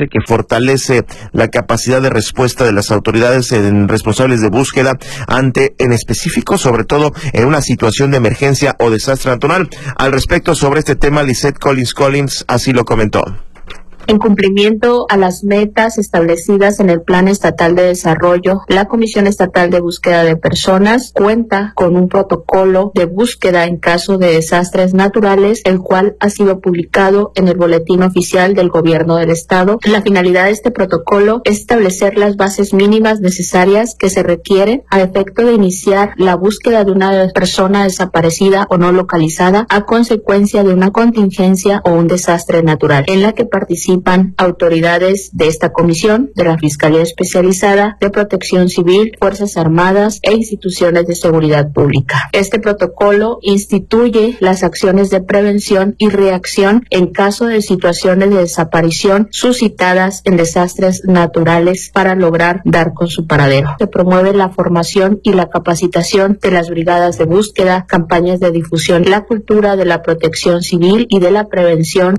dice que fortalece la capacidad de respuesta de las autoridades responsables de búsqueda ante, en específico, sobre todo en una situación de emergencia o desastre natural. Al respecto, sobre este tema, Lizeth Collins así lo comentó. En cumplimiento a las metas establecidas en el Plan Estatal de Desarrollo, la Comisión Estatal de Búsqueda de Personas cuenta con un protocolo de búsqueda en caso de desastres naturales, el cual ha sido publicado en el Boletín Oficial del Gobierno del Estado. La finalidad de este protocolo es establecer las bases mínimas necesarias que se requieren a efecto de iniciar la búsqueda de una persona desaparecida o no localizada a consecuencia de una contingencia o un desastre natural, en la que participan autoridades de esta comisión, de la Fiscalía Especializada, de Protección Civil, Fuerzas Armadas e instituciones de seguridad pública. Este protocolo instituye las acciones de prevención y reacción en caso de situaciones de desaparición suscitadas en desastres naturales para lograr dar con su paradero. Se promueve la formación y la capacitación de las brigadas de búsqueda, campañas de difusión, la cultura de la protección civil y de la prevención.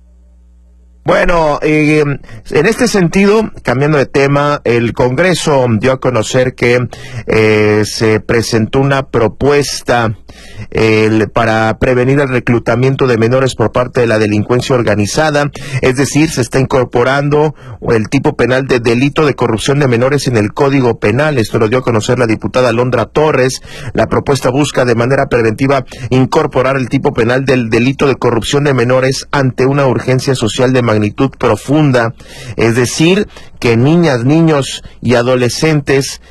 Bueno, en este sentido, cambiando de tema, el Congreso dio a conocer que se presentó una propuesta para prevenir el reclutamiento de menores por parte de la delincuencia organizada, es decir, se está incorporando el tipo penal de delito de corrupción de menores en el Código Penal. Esto lo dio a conocer la diputada Alondra Torres. La propuesta busca de manera preventiva incorporar el tipo penal del delito de corrupción de menores ante una urgencia social de magnitud profunda, es decir, que niñas, niños y adolescentes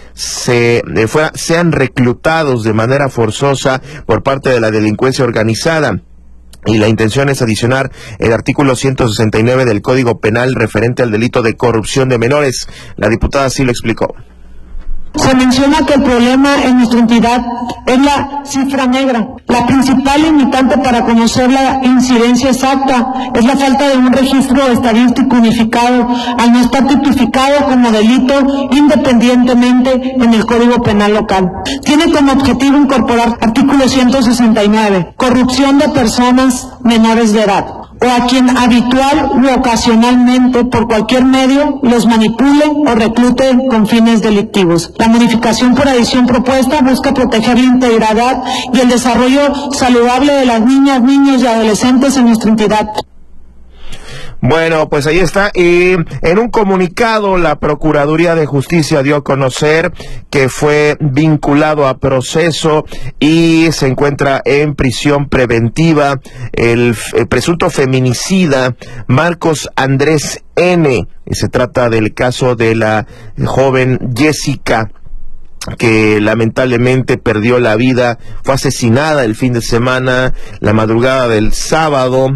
sean reclutados de manera forzosa por parte de la delincuencia organizada. Y la intención es adicionar el artículo 169 del Código Penal referente al delito de corrupción de menores. La diputada así lo explicó. Se menciona que el problema en nuestra entidad es la cifra negra. La principal limitante para conocer la incidencia exacta es la falta de un registro estadístico unificado, al no estar tipificado como delito independientemente en el Código Penal local. Tiene como objetivo incorporar artículo 169, corrupción de personas menores de edad, o a quien habitual u ocasionalmente por cualquier medio los manipule o reclute con fines delictivos. La modificación por adición propuesta busca proteger la integridad y el desarrollo saludable de las niñas, niños y adolescentes en nuestra entidad. Bueno, pues ahí está. Y en un comunicado, la Procuraduría de Justicia dio a conocer que fue vinculado a proceso y se encuentra en prisión preventiva el presunto feminicida Marcos Andrés N. Y se trata del caso de la joven Jessica, que lamentablemente perdió la vida, fue asesinada el fin de semana, la madrugada del sábado,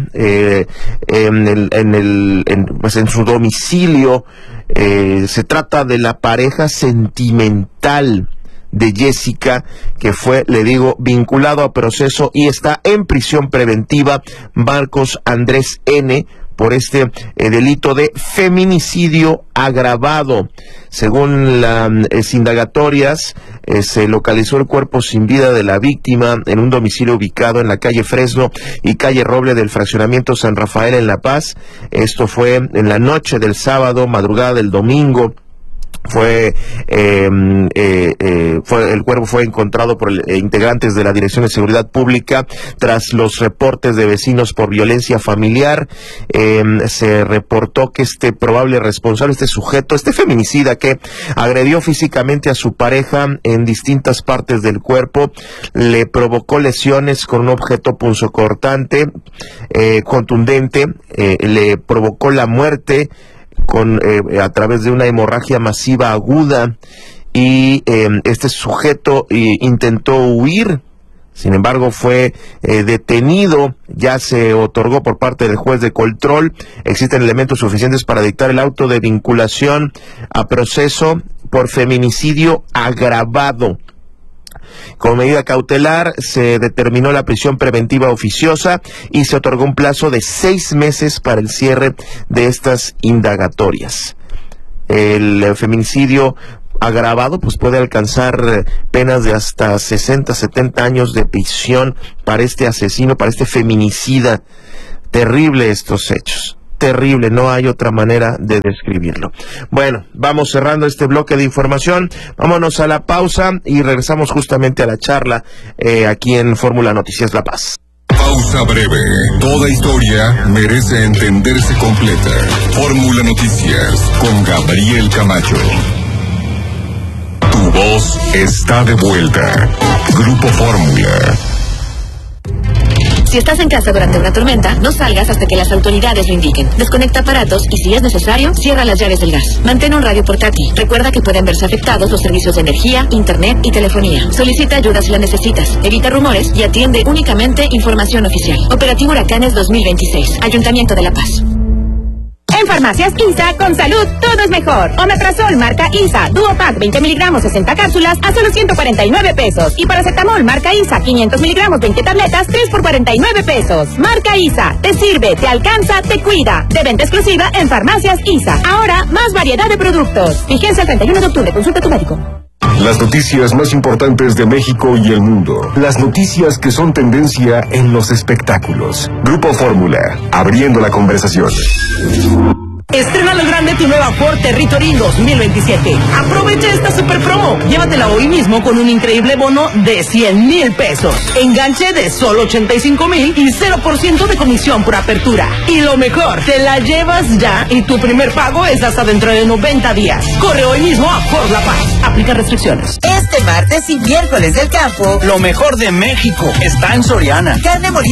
en su domicilio. Se trata de la pareja sentimental de Jessica, que fue, le digo, vinculado a proceso y está en prisión preventiva Marcos Andrés N. por este delito de feminicidio agravado. Según las indagatorias, se localizó el cuerpo sin vida de la víctima en un domicilio ubicado en la calle Fresno y calle Roble del fraccionamiento San Rafael en La Paz. Esto fue en la noche del sábado, madrugada del domingo. El cuerpo fue encontrado por integrantes de la Dirección de Seguridad Pública tras los reportes de vecinos por violencia familiar. Se reportó que este probable responsable, este sujeto, este feminicida que agredió físicamente a su pareja en distintas partes del cuerpo, le provocó lesiones con un objeto punzocortante contundente, le provocó la muerte a través de una hemorragia masiva aguda, y este sujeto intentó huir. Sin embargo, fue detenido. Ya se otorgó por parte del juez de control. Existen elementos suficientes para dictar el auto de vinculación a proceso por feminicidio agravado. Como medida cautelar, se determinó la prisión preventiva oficiosa y se otorgó un plazo de 6 meses para el cierre de estas indagatorias. El feminicidio agravado pues puede alcanzar penas de hasta 60, 70 años de prisión para este asesino, para este feminicida. Terrible estos hechos. terrible, no hay otra manera de describirlo. Bueno, vamos cerrando este bloque de información, vámonos a la pausa y regresamos justamente a la charla aquí en Fórmula Noticias La Paz. Pausa breve. Toda historia merece entenderse completa. Fórmula Noticias con Gabriel Camacho. Tu voz está de vuelta. Grupo Fórmula. Si estás en casa durante una tormenta, no salgas hasta que las autoridades lo indiquen. Desconecta aparatos y, si es necesario, cierra las llaves del gas. Mantén un radio portátil. Recuerda que pueden verse afectados los servicios de energía, internet y telefonía. Solicita ayuda si la necesitas. Evita rumores y atiende únicamente información oficial. Operativo Huracanes 2026. Ayuntamiento de La Paz. En Farmacias ISA, con salud, todo es mejor. Omeprazol marca ISA, Duopac 20 miligramos, 60 cápsulas, a solo 149 pesos. Y paracetamol marca ISA, 500 miligramos, 20 tabletas, 3 por 49 pesos. Marca ISA, te sirve, te alcanza, te cuida. De venta exclusiva en Farmacias ISA. Ahora, más variedad de productos. Vigencia el 31 de octubre, consulta a tu médico. Las noticias más importantes de México y el mundo. Las noticias que son tendencia en los espectáculos. Grupo Fórmula, abriendo la conversación. Estrena lo grande tu nueva Ford Territory 2027. Aprovecha esta super promo. Llévatela hoy mismo con un increíble bono de 100,000 pesos. Enganche de solo 85,000 y 0% de comisión por apertura. Y lo mejor, te la llevas ya y tu primer pago es hasta dentro de 90 días. Corre hoy mismo a Ford La Paz. Aplica restricciones. Este martes y miércoles del campo, lo mejor de México está en Soriana. Carne molida